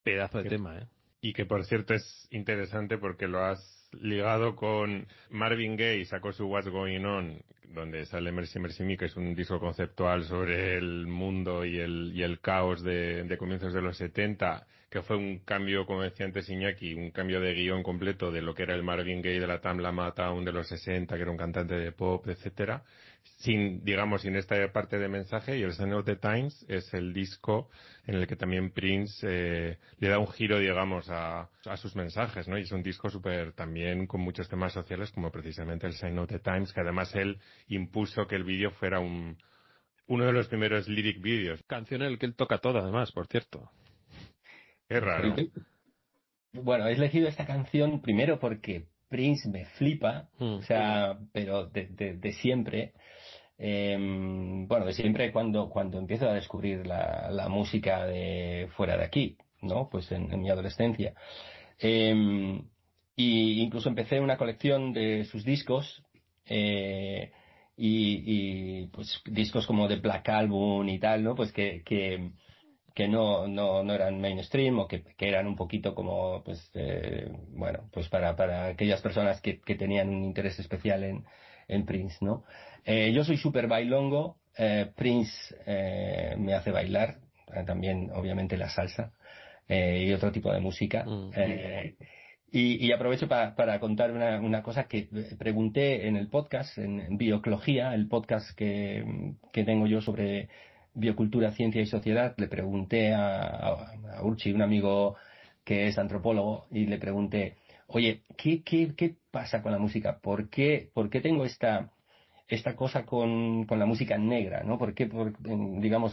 Pedazo de tema, ¿eh? Y que por cierto es interesante porque lo has ligado con Marvin Gaye, sacó su What's Going On, donde sale Mercy Mercy Me, que es un disco conceptual sobre el mundo y el caos de comienzos de los 70, que fue un cambio, como decía antes Iñaki, un cambio de guión completo de lo que era el Marvin Gaye de la Tamla Motown de los 60, que era un cantante de pop, etcétera, sin, digamos, sin esta parte de mensaje. Y el Sign of the Times es el disco en el que también Prince le da un giro, digamos, a sus mensajes, ¿no? Y es un disco súper también con muchos temas sociales, como precisamente el Sign of the Times, que además él impuso que el vídeo fuera uno de los primeros lyric videos. Canción en el que él toca todo, además, por cierto. Qué raro. Bueno, he elegido esta canción primero porque Prince me flipa, o sea, pero de siempre. Bueno, de siempre cuando empiezo a descubrir la música de fuera de aquí, ¿no? Pues en mi adolescencia. Y incluso empecé una colección de sus discos, y pues discos como de Black Album y tal, ¿no? Pues que no eran mainstream o que eran un poquito como, pues, bueno, pues para aquellas personas que tenían un interés especial en Prince, ¿no? Yo soy súper bailongo, Prince me hace bailar, también obviamente la salsa y otro tipo de música. Y aprovecho para contar una cosa que pregunté en el podcast, en Bioclogía, el podcast que tengo yo sobre biocultura, ciencia y sociedad. Le pregunté a Urchi, un amigo que es antropólogo, y le pregunté, oye, ¿qué pasa con la música? ¿Por qué tengo esta cosa con la música negra, ¿no? ¿Por qué, digamos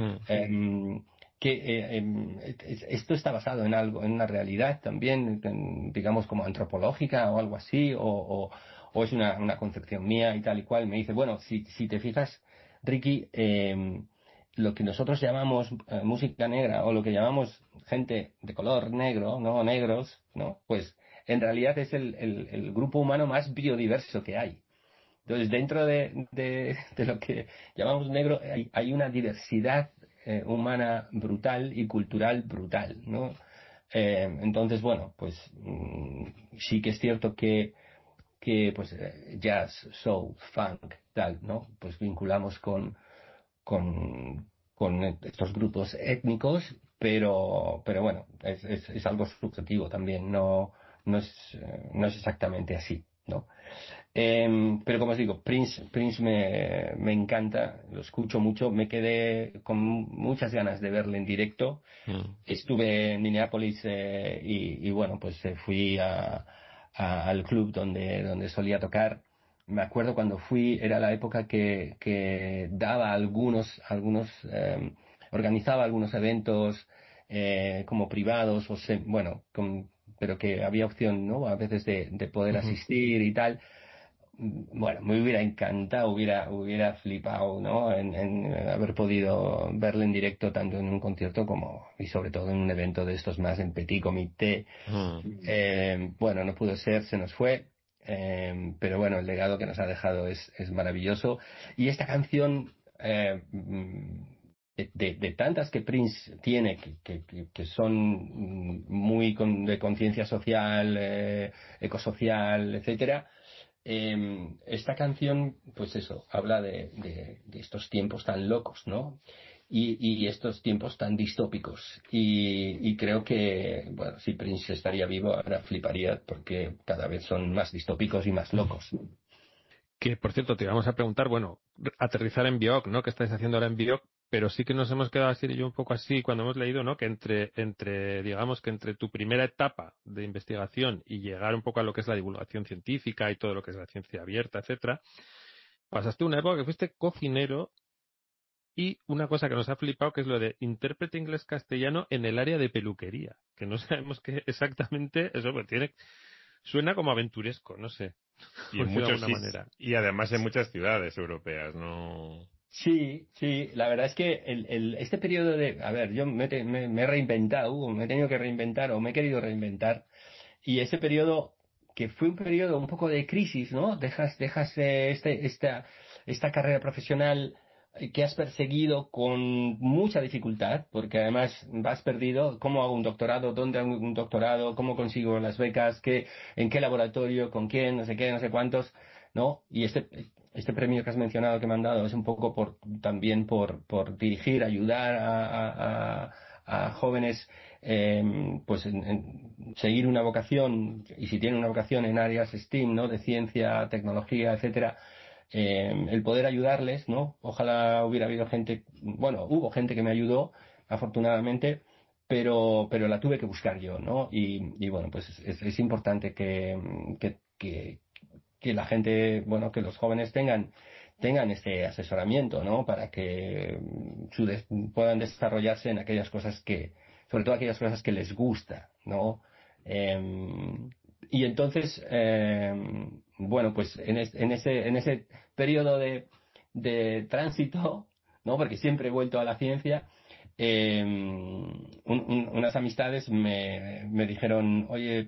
esto está basado en algo, en una realidad también, digamos, como antropológica o algo así, o es una concepción mía y tal y cual? Me dice, bueno, si te fijas, Ricky, lo que nosotros llamamos música negra, o lo que llamamos gente de color negro, ¿no? Negros, ¿no? Pues en realidad es el grupo humano más biodiverso que hay. Entonces, dentro de lo que llamamos negro, hay una diversidad humana brutal y cultural brutal, ¿no? Entonces, bueno, pues sí que es cierto que pues jazz, soul, funk, tal, ¿no? Pues vinculamos con estos grupos étnicos, pero bueno, es algo subjetivo también, no es exactamente así, ¿no? Pero como os digo, Prince me encanta, lo escucho mucho, me quedé con muchas ganas de verle en directo. Estuve en Minneapolis, y bueno, pues fui al club donde solía tocar. Me acuerdo cuando fui, era la época que daba organizaba algunos eventos como privados, bueno, pero que había opción, ¿no? A veces de poder asistir y tal. Bueno, me hubiera encantado, hubiera flipado, ¿no? En haber podido verle en directo tanto en un concierto como, y sobre todo en un evento de estos más en petit comité. Bueno, no pudo ser, se nos fue. Pero bueno, el legado que nos ha dejado es maravilloso. Y esta canción, de tantas que Prince tiene, que son muy de conciencia social, ecosocial, etcétera. Esta canción, pues eso, habla de estos tiempos tan locos, ¿no? Y estos tiempos tan distópicos. Y creo que, bueno, si Prince estaría vivo, ahora fliparía porque cada vez son más distópicos y más locos. Que, por cierto, te íbamos a preguntar, bueno, aterrizar en Bioc, ¿no? ¿Qué estáis haciendo ahora en Bioc? Pero sí que nos hemos quedado así y yo un poco así cuando hemos leído, ¿no? Que digamos que entre tu primera etapa de investigación y llegar un poco a lo que es la divulgación científica y todo lo que es la ciencia abierta, etcétera, pasaste una época que fuiste cocinero y una cosa que nos ha flipado que es lo de intérprete inglés-castellano en el área de peluquería, que no sabemos qué exactamente eso, pues suena como aventuresco, no sé. Y Por en decirlo de muchos alguna manera. y además en muchas ciudades europeas, ¿no? Sí, la verdad es que este periodo a ver, yo me he reinventado, me he tenido que reinventar o me he querido reinventar, y ese periodo, que fue un periodo un poco de crisis, ¿no? Dejas esta carrera profesional que has perseguido con mucha dificultad, porque además vas perdido. ¿Cómo hago un doctorado? ¿Dónde hago un doctorado? ¿Cómo consigo las becas? ¿En qué laboratorio? ¿Con quién? No sé qué, no sé cuántos, ¿no? Y este premio que has mencionado que me han dado es un poco también por dirigir, ayudar a jóvenes, pues en seguir una vocación, y si tienen una vocación en áreas STEAM, ¿no? De ciencia, tecnología, etcétera, el poder ayudarles, ¿no? Ojalá hubiera habido gente, bueno, hubo gente que me ayudó, afortunadamente, pero la tuve que buscar yo, ¿no? Y bueno, pues es importante que la gente, bueno, que los jóvenes tengan este asesoramiento, ¿no? Para que puedan desarrollarse en aquellas cosas sobre todo aquellas cosas que les gusta, ¿no? Y entonces, bueno, pues en ese periodo de tránsito, ¿no? Porque siempre he vuelto a la ciencia. Unas amistades me dijeron, oye,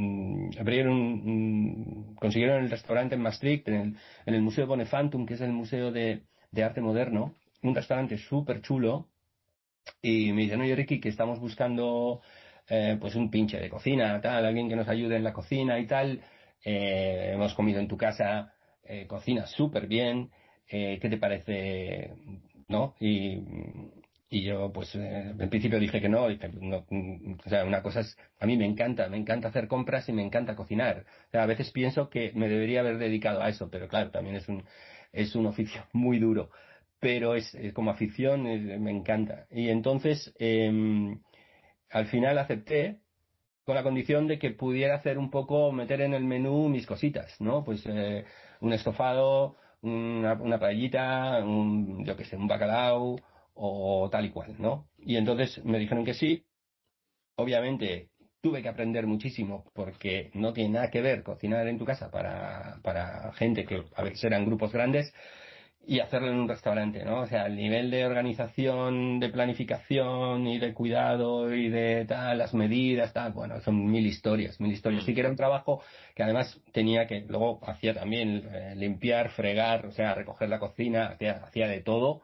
consiguieron el restaurante en Maastricht, en el Museo Bonefantum, que es el museo de arte moderno, un restaurante súper chulo, y me dicen, oye, Ricky, que estamos buscando pues un pinche de cocina, tal, alguien que nos ayude en la cocina y tal. Hemos comido en tu casa, cocinas súper bien, ¿qué te parece? ¿No? Y yo, pues, en principio dije que no, dije, no, o sea, una cosa es, a mí me encanta hacer compras y me encanta cocinar. O sea, a veces pienso que me debería haber dedicado a eso, pero claro, también es un oficio muy duro, pero como afición, me encanta. Y entonces, al final acepté con la condición de que pudiera hacer un poco, meter en el menú mis cositas, ¿no? Pues un estofado, una paellita, yo qué sé, un bacalao o tal y cual, ¿no? Y entonces me dijeron que sí. Obviamente tuve que aprender muchísimo porque no tiene nada que ver cocinar en tu casa para gente que a veces eran grupos grandes y hacerlo en un restaurante, ¿no? O sea, el nivel de organización, de planificación y de cuidado y de tal, las medidas, tal, bueno, son mil historias, mil historias. Sí que era un trabajo que además tenía que, luego hacía también limpiar, fregar, o sea, recoger la cocina, hacía de todo.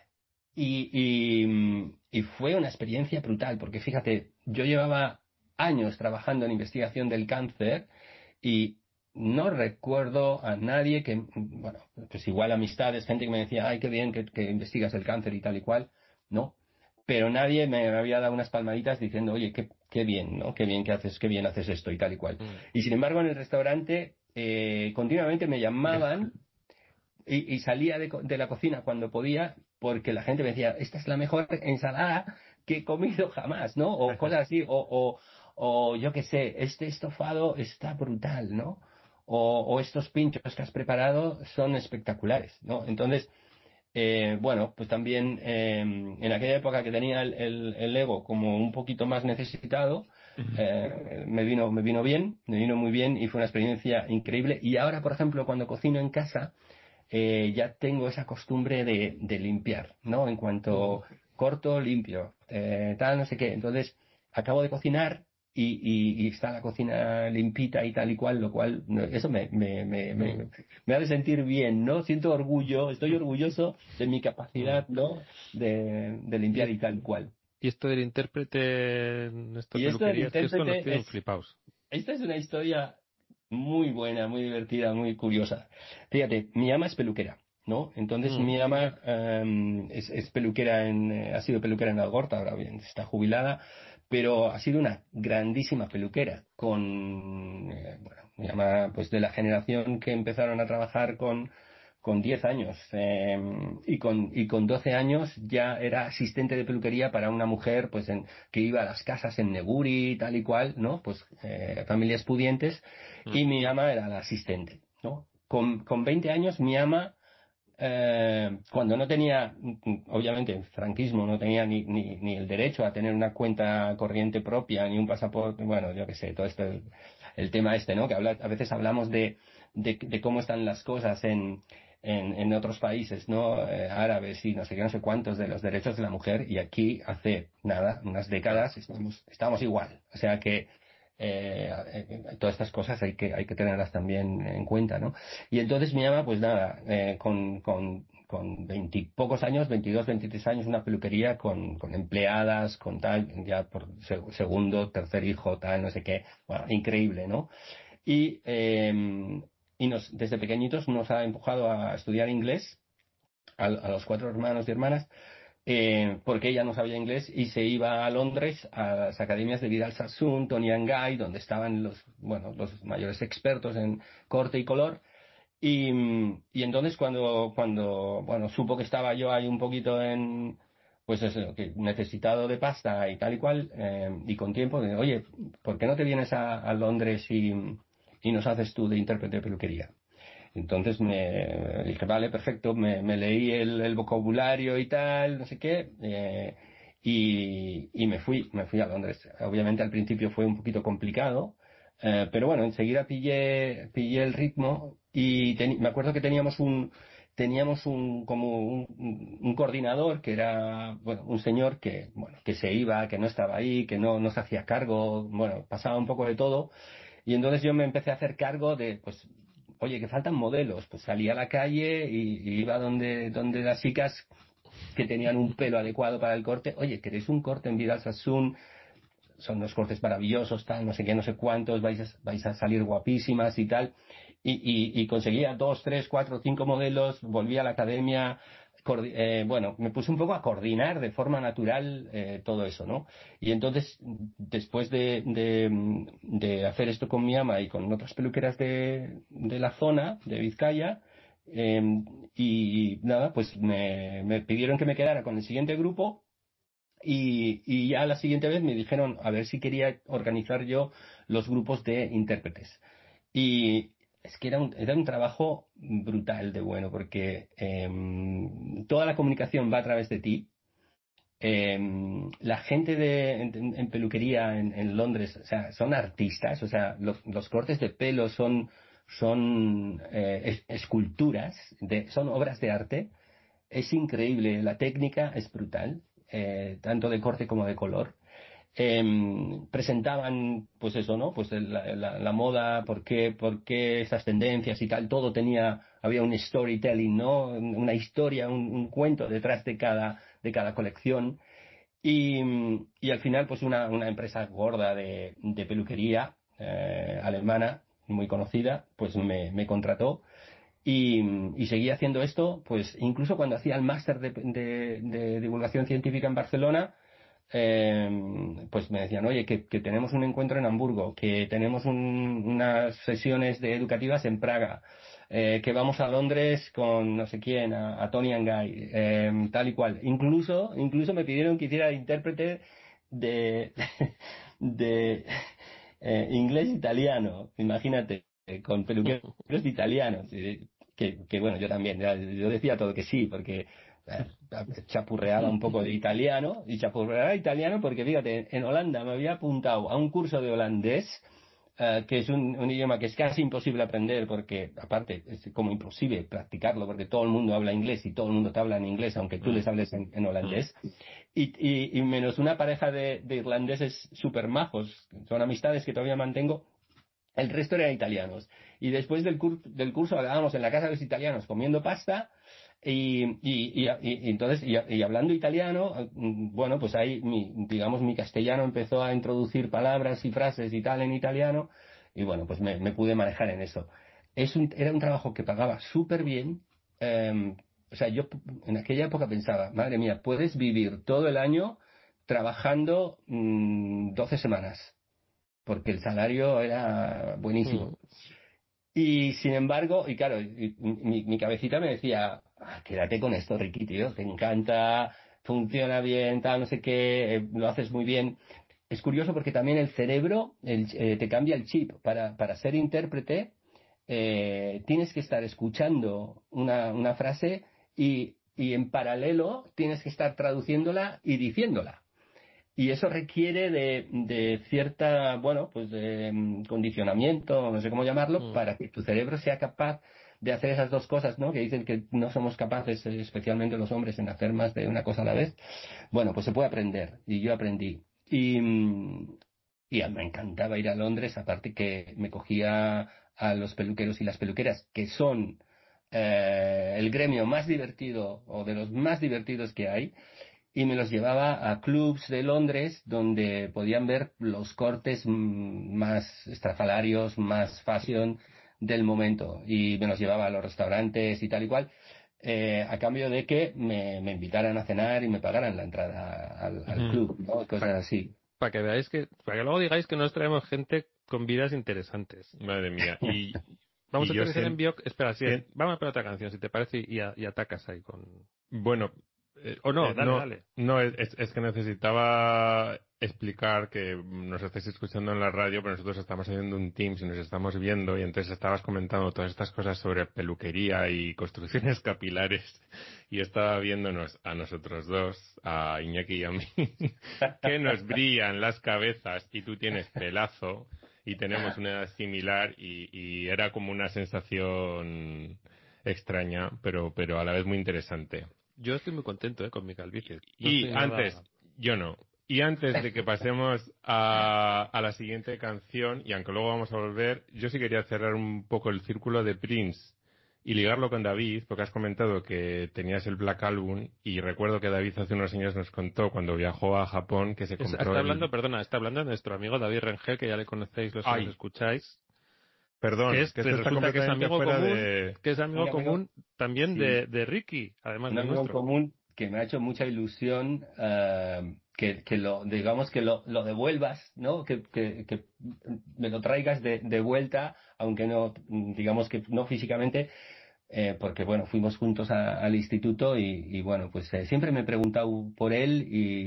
Y fue una experiencia brutal, porque fíjate, yo llevaba años trabajando en investigación del cáncer y no recuerdo a nadie bueno, pues igual amistades, gente que me decía, ay, qué bien que investigas el cáncer y tal y cual, ¿no? Pero nadie me había dado unas palmaditas diciendo, oye, qué bien, ¿no? Qué bien haces esto y tal y cual. Mm. Y sin embargo, en el restaurante, continuamente me llamaban y salía de la cocina cuando podía porque la gente me decía, esta es la mejor ensalada que he comido jamás, ¿no? O cosas así, o yo qué sé, este estofado está brutal, ¿no? O estos pinchos que has preparado son espectaculares, ¿no? Entonces, bueno, pues también en aquella época que tenía el ego como un poquito más necesitado, me vino muy bien y fue una experiencia increíble. Y ahora, por ejemplo, cuando cocino en casa, ya tengo esa costumbre de limpiar, ¿no? En cuanto corto, limpio, tal, no sé qué. Entonces, acabo de cocinar y está la cocina limpita y tal y cual, lo cual, eso me hace sentir bien, ¿no? Siento orgullo, estoy orgulloso de mi Mm. capacidad, ¿no? De Y, limpiar y tal y cual. y esto del intérprete en esta Y esto del peluquería es que esto nos intérprete tienen flipados. esta es una historia muy buena, muy divertida, muy curiosa. Fíjate, mi ama es peluquera, ¿no? Entonces Mm. mi ama es peluquera ha sido peluquera en Algorta, ahora bien, está jubilada, pero ha sido una grandísima peluquera bueno, mi ama, pues de la generación que empezaron a trabajar con 10 años, y con 12 años ya era asistente de peluquería para una mujer pues que iba a las casas en Neguri, tal y cual, ¿no? Pues familias pudientes, Mm. y mi ama era la asistente, ¿no? Con 20 años mi ama, cuando no tenía, obviamente, el franquismo, no tenía ni el derecho a tener una cuenta corriente propia, ni un pasaporte, bueno, yo qué sé, todo esto, el tema este, ¿no? Que a veces hablamos de cómo están las cosas en otros países, ¿no? Árabes y no sé qué, no sé cuántos, de los derechos de la mujer, y aquí hace nada, unas décadas, estamos igual. O sea que todas estas cosas hay que tenerlas también en cuenta, ¿no? Y entonces mi ama, pues nada, con 20 y pocos años, 22, 23 años, una peluquería con empleadas, con tal, ya por segundo, tercer hijo, tal, no sé qué. Bueno, increíble, ¿no? Y, desde pequeñitos nos ha empujado a estudiar inglés a los 4 hermanos y hermanas, porque ella no sabía inglés y se iba a Londres a las academias de Vidal Sassoon, Toni and Guy, donde estaban los mayores expertos en corte y color. Y entonces cuando supo que estaba yo ahí un poquito pues eso, que necesitado de pasta y tal y cual, y con tiempo, oye, ¿por qué no te vienes a Londres y nos haces tú de intérprete de peluquería? Entonces me dije, vale, perfecto, me leí el vocabulario y tal, no sé qué, y me fui a Londres. Obviamente al principio fue un poquito complicado, pero bueno, enseguida pillé el ritmo y me acuerdo que teníamos un coordinador que era, bueno, un señor que se iba, que no estaba ahí, que no se hacía cargo, bueno, pasaba un poco de todo. Y entonces yo me empecé a hacer cargo de, pues, oye, que faltan modelos. Pues salí a la calle y iba donde las chicas que tenían un pelo adecuado para el corte. Oye, ¿queréis un corte en Vidal Sassoon? Son unos cortes maravillosos, tal, no sé qué, no sé cuántos, vais a salir guapísimas y tal. Y conseguía 2, 3, 4, 5 modelos, volví a la academia, bueno, me puse un poco a coordinar de forma natural todo eso, ¿no? Y entonces, después de hacer esto con mi ama y con otras peluqueras de la zona, de Vizcaya, eh, y nada, pues me pidieron que me quedara con el siguiente grupo y ya la siguiente vez me dijeron a ver si quería organizar yo los grupos de intérpretes. Y es que era un trabajo brutal de bueno, porque toda la comunicación va a través de ti. La gente en peluquería en Londres, o sea, son artistas, o sea, los cortes de pelo son esculturas, son obras de arte. Es increíble, la técnica es brutal, tanto de corte como de color. Presentaban, pues eso, ¿no? Pues la moda, por qué esas tendencias y tal, había un storytelling, ¿no? Una historia, un cuento detrás de cada colección. Y al final, pues una empresa gorda de peluquería alemana, muy conocida, pues me contrató y seguí haciendo esto, pues incluso cuando hacía el máster de divulgación científica en Barcelona, pues me decían, oye, que tenemos un encuentro en Hamburgo, que tenemos unas sesiones educativas en Praga, que vamos a Londres con no sé quién, a Tony and Guy, tal y cual. Incluso me pidieron que hiciera de intérprete de, de inglés-italiano, imagínate, con peluqueros italianos. Bueno, yo también, yo decía todo que sí, porque chapurreaba un poco de italiano, y chapurreaba italiano porque, fíjate, en Holanda me había apuntado a un curso de holandés, que es un idioma que es casi imposible aprender, porque aparte es como imposible practicarlo, porque todo el mundo habla inglés y todo el mundo te habla en inglés, aunque tú les hables en holandés. Y menos una pareja de irlandeses súper majos, son amistades que todavía mantengo, el resto eran italianos. Y después del curso hablábamos en la casa de los italianos comiendo pasta y entonces y hablando italiano, bueno, pues ahí digamos mi castellano empezó a introducir palabras y frases y tal en italiano y bueno, pues me pude manejar en eso. Era un trabajo que pagaba súper bien. O sea, yo en aquella época pensaba, madre mía, puedes vivir todo el año trabajando 12 semanas porque el salario era buenísimo. Y sin embargo, y claro, mi cabecita me decía, quédate con esto, Ricky, tío, te encanta, funciona bien, tal, no sé qué, lo haces muy bien. Es curioso porque también el cerebro te cambia el chip. Para ser intérprete, tienes que estar escuchando una frase y en paralelo tienes que estar traduciéndola y diciéndola. Y eso requiere de cierta, bueno, pues de condicionamiento, no sé cómo llamarlo, para que tu cerebro sea capaz de hacer esas dos cosas, ¿no? Que dicen que no somos capaces, especialmente los hombres, en hacer más de una cosa a la vez. Bueno, pues se puede aprender. Y yo aprendí. Y me encantaba ir a Londres, aparte que me cogía a los peluqueros y las peluqueras, que son el gremio más divertido o de los más divertidos que hay, y me los llevaba a clubs de Londres donde podían ver los cortes más estrafalarios, más fashion del momento, y me los llevaba a los restaurantes y tal y cual, a cambio de que me invitaran a cenar y me pagaran la entrada al club, ¿no? Cosas así. Para que veáis para que luego digáis que nos traemos gente con vidas interesantes. Madre mía. Vamos Y a yo aterrizar en Björk. Espera, sí, sien- vamos a poner otra canción, si te parece, y atacas ahí con... bueno, O no, dale, no, dale. no, es que necesitaba explicar que nos estáis escuchando en la radio, pero nosotros estamos haciendo un Teams y nos estamos viendo, y entonces estabas comentando todas estas cosas sobre peluquería y construcciones capilares, y estaba viéndonos a nosotros dos, a Iñaki y a mí, que nos brillan las cabezas, y tú tienes pelazo, y tenemos una edad similar, y era como una sensación extraña, pero a la vez muy interesante. Yo estoy muy contento con mi calvicie. No Y estoy antes, nada... yo no. Y antes de que pasemos a la siguiente canción, y aunque luego vamos a volver, yo sí quería cerrar un poco el círculo de Prince y ligarlo con David, porque has comentado que tenías el Black Album, y recuerdo que David hace unos años nos contó cuando viajó a Japón que se compró Está hablando de nuestro amigo David Rengel, que ya le conocéis los que nos Ay, escucháis, que perdón, es, que esto está resulta que es completamente amigo fuera común, de... que es amigo Un amigo, común también sí, de Ricky, además un del amigo en nuestro. común que me ha hecho mucha ilusión, que lo, digamos que lo devuelvas, ¿no? Que me lo traigas de vuelta, aunque no, digamos que no físicamente, porque bueno, fuimos juntos al instituto y bueno, pues siempre me he preguntado por él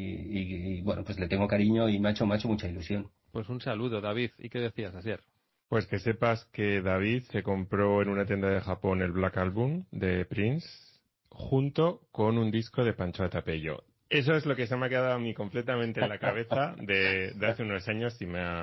y bueno, pues le tengo cariño y me ha hecho mucha ilusión. Pues un saludo, David. ¿Y qué decías ayer? Pues que sepas que David se compró en una tienda de Japón el Black Album de Prince junto con un disco de Pancho Atapello. Eso es lo que se me ha quedado a mí completamente en la cabeza de hace unos años y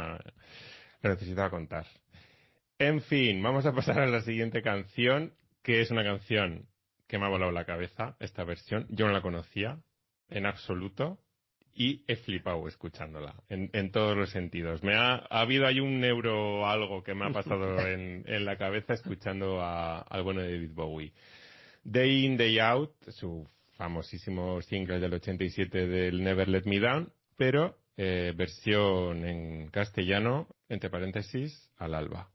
lo necesitaba contar. En fin, vamos a pasar a la siguiente canción, que es una canción que me ha volado la cabeza, esta versión. Yo no la conocía en absoluto y he flipado escuchándola en todos los sentidos. Ha habido ahí un neuro algo que me ha pasado en la cabeza escuchando al bueno de David Bowie. Day In, Day Out, su famosísimo single del 87 del Never Let Me Down, pero versión en castellano, entre paréntesis, al alba.